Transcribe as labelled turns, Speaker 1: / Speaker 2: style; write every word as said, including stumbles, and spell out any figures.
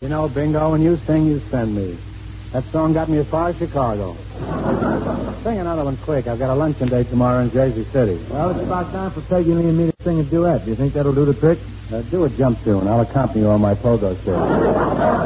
Speaker 1: You know, Bingo, when you sing, you send me. That song got me as far as Chicago. Sing another one quick. I've got a luncheon date tomorrow in Jersey City.
Speaker 2: Well, it's about time for Peggy Lee and me to sing a duet. Do you think that'll do the trick?
Speaker 1: Uh, do a jump tune. I'll accompany you on my pogo stick.